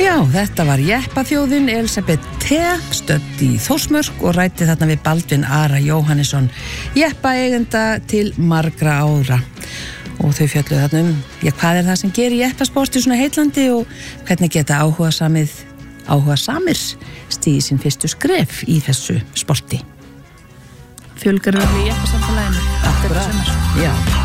Já, þetta var jeppaþjóðin Elisabeth T. stödd í Þórsmörk og ræddi þarna við Baldvin Ara Jóhannesson, jeppaeigenda til margra ára. Og þau fjölluðu þarna hvað það sem gerir jeppasporti svona heitlandi og hvernig geta áhugasamir stígi sín fyrstu skref í þessu sporti. Fjölgar við jeppasamfélaginu. Já.